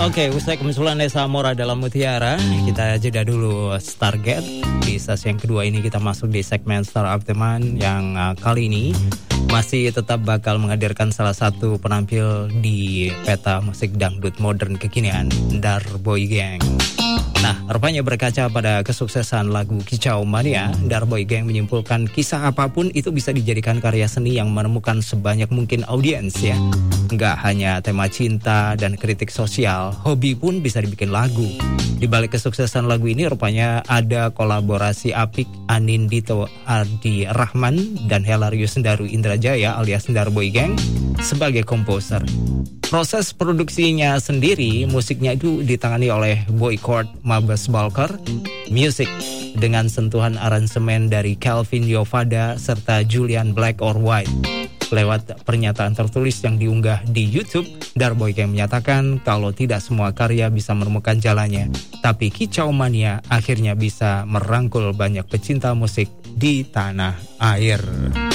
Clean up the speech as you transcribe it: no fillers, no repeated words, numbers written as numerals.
Oke, usai kemunculan Nessa Amora dalam Mutiara, kita jeda dulu Stargate. Di sesi yang kedua ini kita masuk di segmen Star of the Month yang kali ini masih tetap bakal menghadirkan salah satu penampil di peta musik dangdut modern kekinian, Darboy Gang. Nah, rupanya berkaca pada kesuksesan lagu Kicau Mania, Darboy Gang menyimpulkan kisah apapun itu bisa dijadikan karya seni yang menemukan sebanyak mungkin audiens ya. Nggak hanya tema cinta dan kritik sosial, hobi pun bisa dibikin lagu. Di balik kesuksesan lagu ini rupanya ada kolaborasi apik Anindito Ardi Rahman dan Helarius Sendaru Indrajaya alias Darboy Gang sebagai komposer. Proses produksinya sendiri, musiknya itu ditangani oleh Boy Chord Mabes Balker, music dengan sentuhan aransemen dari Calvin Yovada serta Julian Black or White. Lewat pernyataan tertulis yang diunggah di YouTube, Darboy Gang menyatakan kalau tidak semua karya bisa menemukan jalannya, tapi Kicau Mania akhirnya bisa merangkul banyak pecinta musik di tanah air.